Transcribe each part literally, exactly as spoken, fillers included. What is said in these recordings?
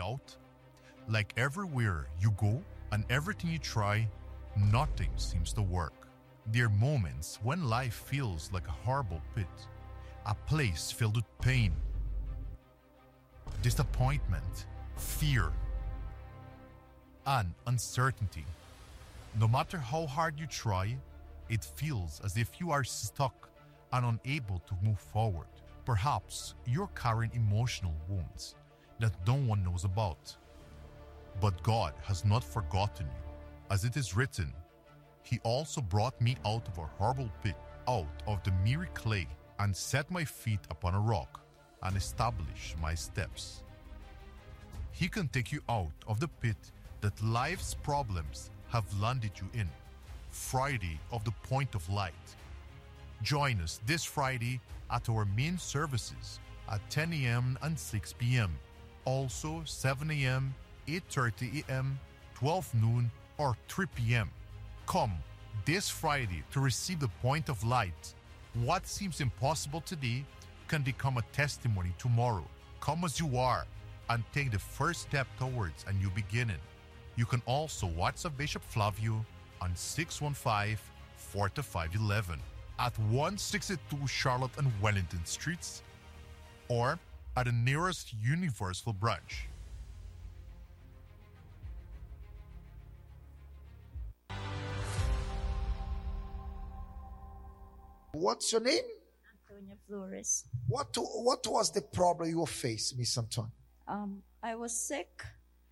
out? Like everywhere you go and everything you try, nothing seems to work. There are moments when life feels like a horrible pit, a place filled with pain, disappointment, fear, and uncertainty. No matter how hard you try, it feels as if you are stuck and unable to move forward. Perhaps you're carrying emotional wounds that no one knows about. But God has not forgotten you. As it is written, He also brought me out of a horrible pit, out of the miry clay, and set my feet upon a rock, and established my steps. He can take you out of the pit that life's problems have landed you in. Friday of the Point of Light. Join us this Friday at our main services at ten a.m. and six p.m. Also seven a.m., eight thirty a.m., twelve noon, or three p.m. Come this Friday to receive the Point of Light. What seems impossible today can become a testimony tomorrow. Come as you are and take the first step towards a new beginning. You can also WhatsApp Bishop Flavio on six one five, four five one one at one sixty-two Charlotte and Wellington Streets, or at the nearest Universal branch. What's your name? Antonia Flores. What what was the problem you faced, Miss Antonia? Um, I was sick.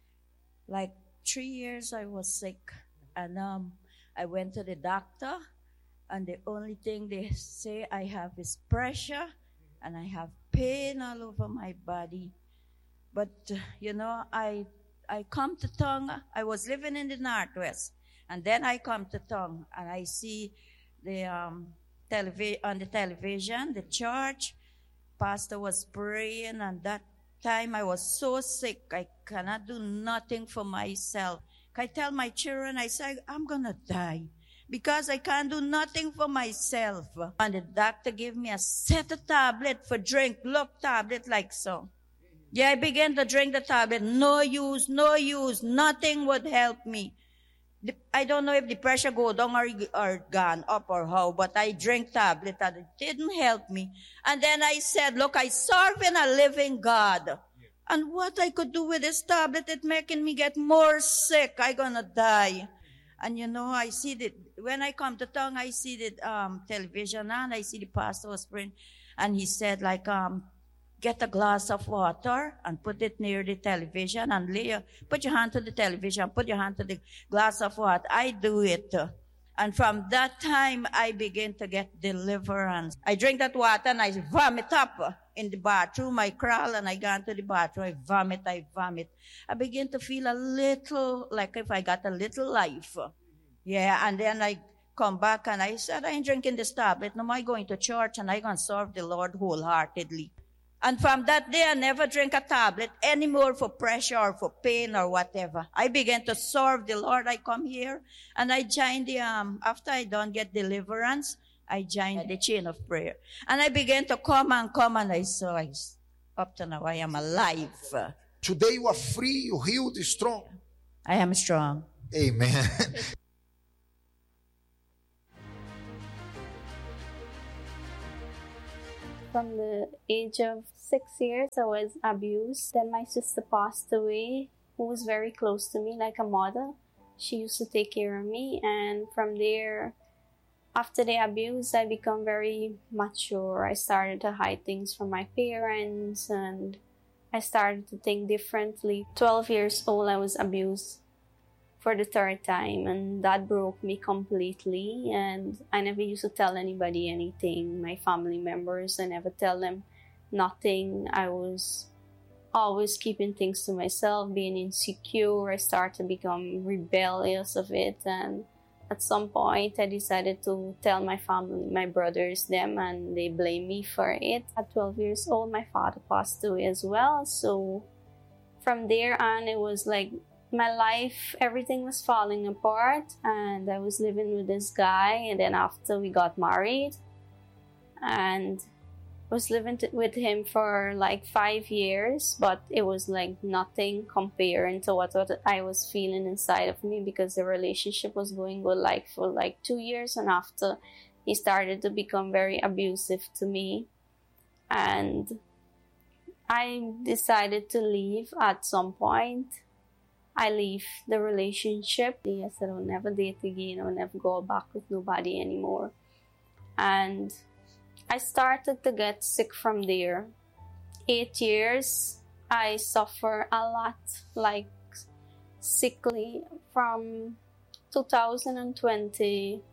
Like three years I was sick. And um, I went to the doctor. And the only thing they say I have is pressure. And I have pain all over my body. But, uh, you know, I I come to Tongue. I was living in the Northwest. And then I come to Tongue. And I see the um, televi- on the television, the church. Pastor was praying. And that time I was so sick. I cannot do nothing for myself. I tell my children, I say, I'm going to die. Because I can't do nothing for myself. And the doctor gave me a set of tablet for drink. Look, tablet like so. Yeah, I began to drink the tablet. No use, no use. Nothing would help me. The, I don't know if the pressure go down or, or gone up or how, but I drink tablet and it didn't help me. And then I said, look, I serve in a living God. And what I could do with this tablet, it making me get more sick. I gonna die. And you know, I see that when I come to town, I see the um, television and I see the pastor was praying. And he said, like, um, get a glass of water and put it near the television and lay, put your hand to the television, put your hand to the glass of water. I do it. And from that time, I begin to get deliverance. I drink that water and I vomit up in the bathroom. I crawl and I go into the bathroom. I vomit, I vomit. I begin to feel a little, like if I got a little life. Yeah, and then I come back and I said, I ain't drinking this tablet. No, I'm going to church and I'm going to serve the Lord wholeheartedly. And from that day, I never drink a tablet anymore for pressure or for pain or whatever. I began to serve the Lord. I come here and I join the, um, after I don't get deliverance, I joined the chain of prayer. And I began to come and come and I saw, I, up to now, I am alive. Today you are free, you healed, you're strong. I am strong. Amen. From the age of six years, I was abused. Then my sister passed away, who was very close to me, like a mother. She used to take care of me. And from there, after the abuse, I become very mature. I started to hide things from my parents, and I started to think differently. twelve years old, I was abused for the third time, and that broke me completely. And I never used to tell anybody anything. My family members, I never tell them nothing. I was always keeping things to myself, being insecure. I started to become rebellious of it, and at some point I decided to tell my family, my brothers, them, and they blame me for it. At twelve years old, my father passed away as well. So from there on, it was like my life, everything was falling apart, and I was living with this guy. And then after we got married, and was living t- with him for like five years, but it was like nothing comparing to what, what I was feeling inside of me, because the relationship was going good like for like two years, and after he started to become very abusive to me, and I decided to leave at some point. I leave the relationship. I said I'll never date again, I'll never go back with nobody anymore. And I started to get sick from there. Eight years, I suffer a lot, like sickly. From two thousand twenty-one,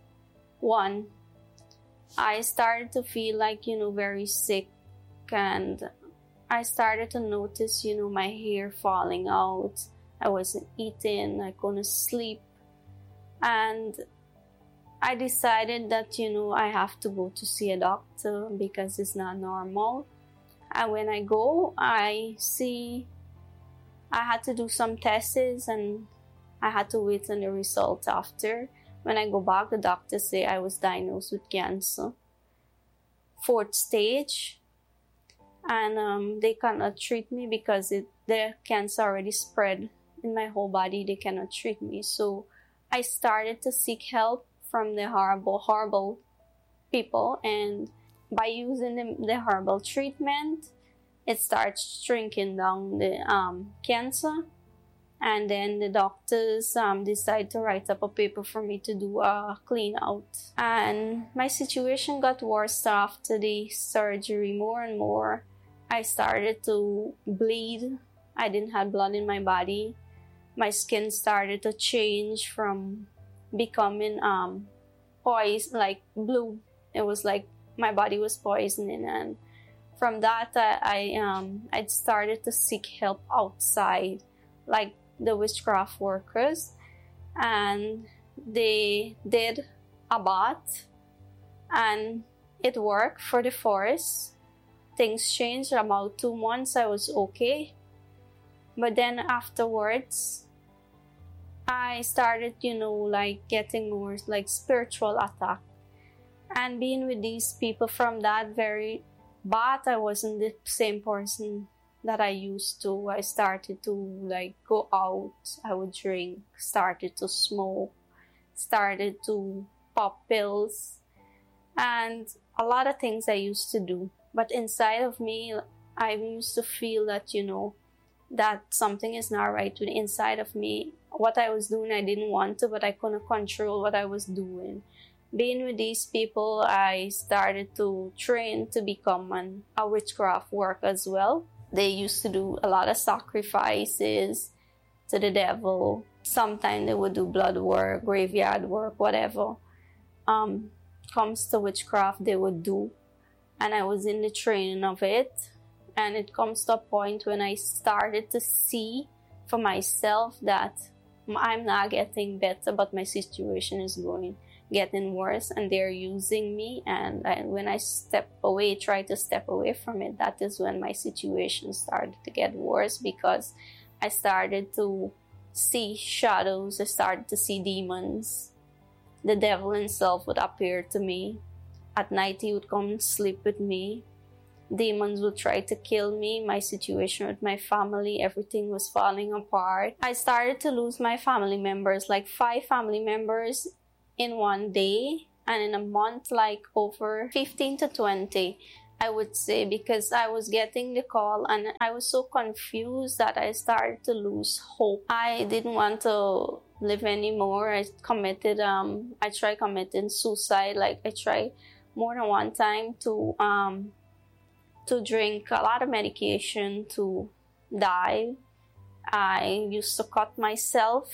I started to feel like, you know, very sick, and I started to notice, you know, my hair falling out. I wasn't eating, I couldn't sleep, and I decided that, you know, I have to go to see a doctor because it's not normal. And when I go, I see I had to do some tests, and I had to wait on the result after. When I go back, the doctor say I was diagnosed with cancer, fourth stage, and um, they cannot treat me because it, the cancer already spread in my whole body. They cannot treat me. So I started to seek help from the horrible, horrible people, and by using the, the herbal treatment, it starts shrinking down the um, cancer. And then the doctors um, decide to write up a paper for me to do a clean out. And my situation got worse after the surgery. More and more, I started to bleed. I didn't have blood in my body. My skin started to change from becoming um poison, like blue. It was like my body was poisoning, and from that I, I um I started to seek help outside, like the witchcraft workers, and they did a bath, and it worked for the forest. Things changed. About two months I was okay, but then afterwards I started, you know, like getting more like spiritual attack. And being with these people from that very bath, I wasn't the same person that I used to. I started to like go out, I would drink, started to smoke, started to pop pills, and a lot of things I used to do. But inside of me, I used to feel that, you know, that something is not right with inside of me. What I was doing, I didn't want to, but I couldn't control what I was doing. Being with these people, I started to train to become an, a witchcraft worker as well. They used to do a lot of sacrifices to the devil. Sometimes they would do blood work, graveyard work, whatever um, comes to witchcraft, they would do. And I was in the training of it. And it comes to a point when I started to see for myself that I'm not getting better, but my situation is going getting worse, and they're using me. And I, when I step away, try to step away from it, that is when my situation started to get worse, because I started to see shadows. I started to see demons. The devil himself would appear to me. At night, he would come and sleep with me. Demons would try to kill me. My situation with my family, everything was falling apart. I started to lose my family members, like five family members in one day, and in a month, like over fifteen to twenty, I would say, because I was getting the call and I was so confused that I started to lose hope. I didn't want to live anymore. I committed, um, I tried committing suicide. Like I tried more than one time to, um, to drink a lot of medication to die. I used to cut myself,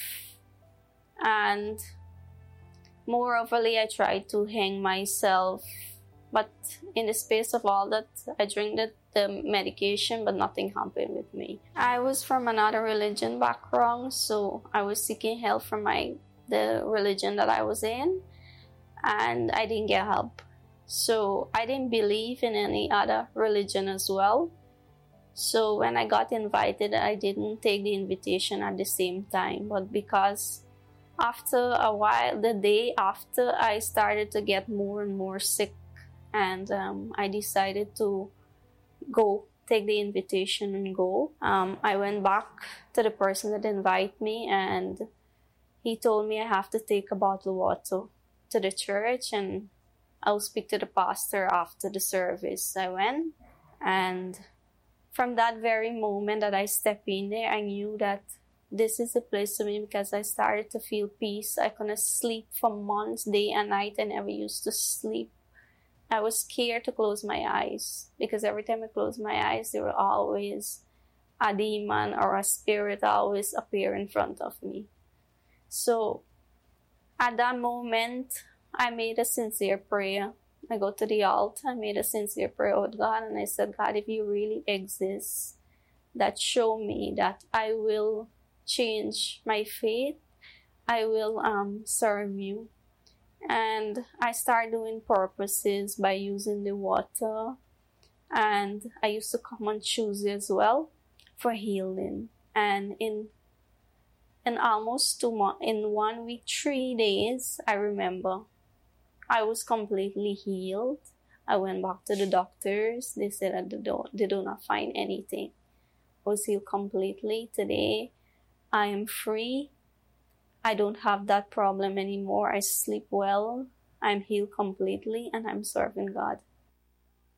and more overly I tried to hang myself. But in the space of all that, I drank the, the medication, but nothing happened with me. I was from another religion background, so I was seeking help from my the religion that I was in, and I didn't get help. So I didn't believe in any other religion as well. So when I got invited, I didn't take the invitation at the same time. But because after a while, the day after, I started to get more and more sick. And um, I decided to go, take the invitation and go. Um, I went back to the person that invited me, and he told me I have to take a bottle of water to the church, and I'll speak to the pastor after the service. I went, and from that very moment that I stepped in there, I knew that this is the place for me, because I started to feel peace. I couldn't sleep for months, day and night. I never used to sleep. I was scared to close my eyes, because every time I closed my eyes, there were always a demon or a spirit always appear in front of me. So at that moment, I made a sincere prayer. I go to the altar, I made a sincere prayer with God, and I said, God, if you really exist, that show me that I will change my faith, I will um, serve you. And I started doing purposes by using the water, and I used to come on Tuesday as well for healing. And in in almost two months, in one week, three days, I remember I was completely healed. I went back to the doctors. They said that they, don't, they do not find anything. I was healed completely. Today, I am free. I don't have that problem anymore. I sleep well. I'm healed completely, and I'm serving God.